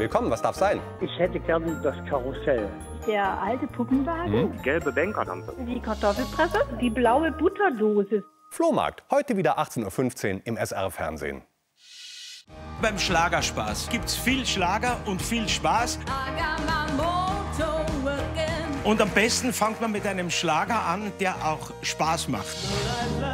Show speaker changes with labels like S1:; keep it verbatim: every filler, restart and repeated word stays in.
S1: Willkommen, was darf sein?
S2: Ich hätte gerne das Karussell.
S3: Der alte Puppenwagen.
S1: Hm?
S2: Gelbe Bänkerlampe.
S3: Die Kartoffelpresse. Die blaue Butterdose.
S1: Flohmarkt, heute wieder achtzehn Uhr fünfzehn im S R-Fernsehen.
S4: Beim Schlagerspaß gibt's viel Schlager und viel Spaß. Und am besten fängt man mit einem Schlager an, der auch Spaß macht.